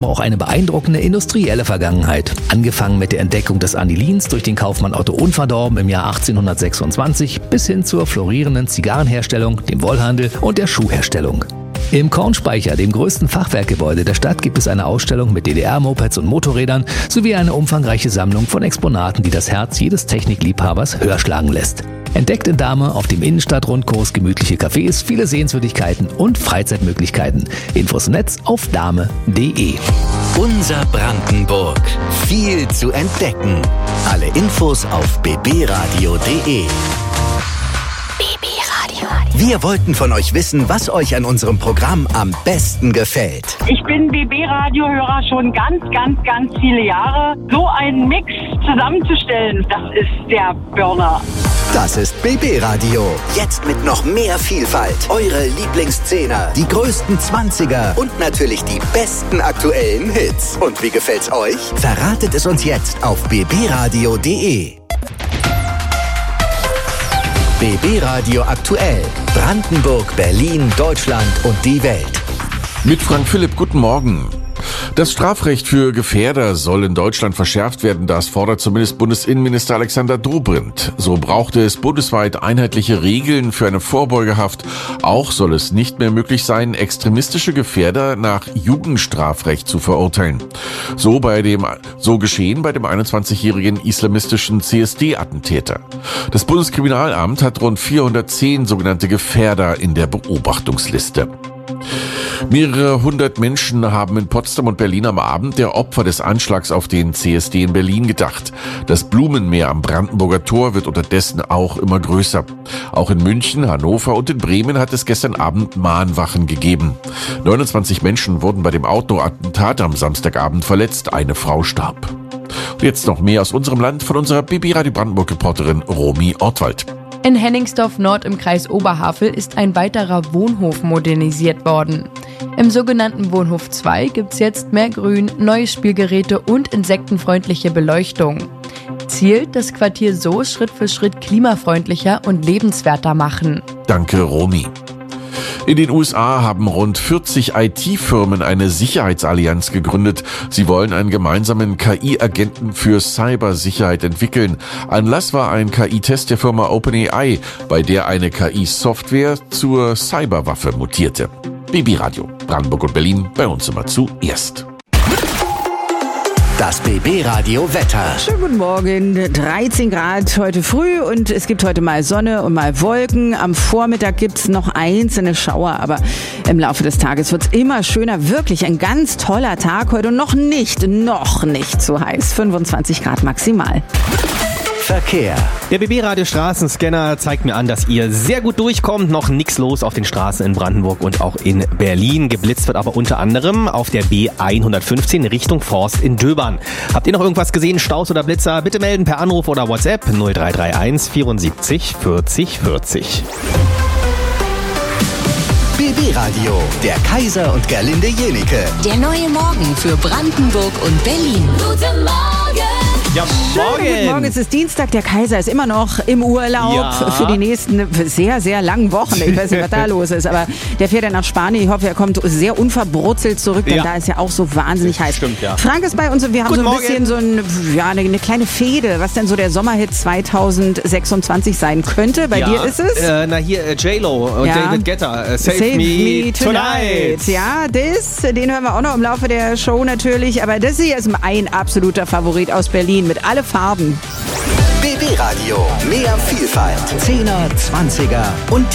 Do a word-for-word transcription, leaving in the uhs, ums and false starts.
Auch eine beeindruckende industrielle Vergangenheit. Angefangen mit der Entdeckung des Anilins durch den Kaufmann Otto Unverdorben im Jahr achtzehnhundertsechsundzwanzig bis hin zur florierenden Zigarrenherstellung, dem Wollhandel und der Schuhherstellung. Im Kornspeicher, dem größten Fachwerkgebäude der Stadt, gibt es eine Ausstellung mit D D R-Mopeds und Motorrädern sowie eine umfangreiche Sammlung von Exponaten, die das Herz jedes Technikliebhabers höher schlagen lässt. Entdeckt in Dahme auf dem Innenstadtrundkurs gemütliche Cafés, viele Sehenswürdigkeiten und Freizeitmöglichkeiten. Infos im Netz auf dahme punkt de. Unser Brandenburg. Viel zu entdecken. Alle Infos auf b b radio punkt de. B B Radio. Wir wollten von euch wissen, was euch an unserem Programm am besten gefällt. Ich bin B B-Radio-Hörer schon ganz, ganz, ganz viele Jahre. So einen Mix zusammenzustellen, das ist der Burner. Das ist B B-Radio. Jetzt mit noch mehr Vielfalt. Eure Lieblingszehner, die größten Zwanziger und natürlich die besten aktuellen Hits. Und wie gefällt's euch? Verratet es uns jetzt auf b b radio punkt de. B B-Radio aktuell. Brandenburg, Berlin, Deutschland und die Welt. Mit Frank Philipp, guten Morgen. Das Strafrecht für Gefährder soll in Deutschland verschärft werden, das fordert zumindest Bundesinnenminister Alexander Dobrindt. So brauchte es bundesweit einheitliche Regeln für eine Vorbeugehaft. Auch soll es nicht mehr möglich sein, extremistische Gefährder nach Jugendstrafrecht zu verurteilen. So bei dem, so geschehen bei dem einundzwanzigjährigen islamistischen C S D-Attentäter. Das Bundeskriminalamt hat rund vierhundertzehn sogenannte Gefährder in der Beobachtungsliste. Mehrere hundert Menschen haben in Potsdam und Berlin am Abend der Opfer des Anschlags auf den C S D in Berlin gedacht. Das Blumenmeer am Brandenburger Tor wird unterdessen auch immer größer. Auch in München, Hannover und in Bremen hat es gestern Abend Mahnwachen gegeben. neunundzwanzig Menschen wurden bei dem Autoattentat am Samstagabend verletzt. Eine Frau starb. Und jetzt noch mehr aus unserem Land von unserer B B-Radio Brandenburg-Reporterin Romy Ortwald. In Henningsdorf Nord im Kreis Oberhavel ist ein weiterer Wohnhof modernisiert worden. Im sogenannten Wohnhof zwei gibt's jetzt mehr Grün, neue Spielgeräte und insektenfreundliche Beleuchtung. Ziel, das Quartier so Schritt für Schritt klimafreundlicher und lebenswerter machen. Danke, Romy. In den U S A haben rund vierzig I T-Firmen eine Sicherheitsallianz gegründet. Sie wollen einen gemeinsamen K I-Agenten für Cybersicherheit entwickeln. Anlass war ein K I-Test der Firma OpenAI, bei der eine K I-Software zur Cyberwaffe mutierte. B B-Radio, Brandenburg und Berlin, bei uns immer zuerst. Das B B-Radio Wetter. Schönen guten Morgen, dreizehn Grad heute früh und es gibt heute mal Sonne und mal Wolken. Am Vormittag gibt's noch einzelne Schauer, aber im Laufe des Tages wird's immer schöner. Wirklich ein ganz toller Tag heute und noch nicht, noch nicht zu heiß. fünfundzwanzig Grad maximal. Verkehr. Der B B-Radio Straßenscanner zeigt mir an, dass ihr sehr gut durchkommt. Noch nichts los auf den Straßen in Brandenburg und auch in Berlin. Geblitzt wird aber unter anderem auf der B hundertfünfzehn Richtung Forst in Döbern. Habt ihr noch irgendwas gesehen, Staus oder Blitzer? Bitte melden per Anruf oder WhatsApp null drei drei eins vierundsiebzig vierzig vierzig. B B-Radio, der Kaiser und Gerlinde Jenike. Der neue Morgen für Brandenburg und Berlin. Guten Morgen! Ja, morgen. Guten Morgen, es ist Dienstag, der Kaiser ist immer noch im Urlaub ja. für die nächsten sehr, sehr langen Wochen. Ich weiß nicht, was da los ist, aber der fährt ja nach Spanien. Ich hoffe, er kommt sehr unverbrutzelt zurück, denn ja. da ist ja auch so wahnsinnig heiß. Stimmt, ja. Frank ist bei uns und wir haben Guten so ein Morgen. bisschen so ein, ja, eine, eine kleine Fehde, was denn so der Sommerhit zweitausendsechsundzwanzig sein könnte. Bei ja. dir ist es? Äh, na hier, äh, J-Lo und Ja. David Guetta. Äh, Save, Save me, Me tonight. Tonight. Ja, das, den hören wir auch noch im Laufe der Show natürlich. Aber das hier ist ein absoluter Favorit aus Berlin mit alle Farben. B B-Radio, mehr Vielfalt, Zehner, Zwanziger und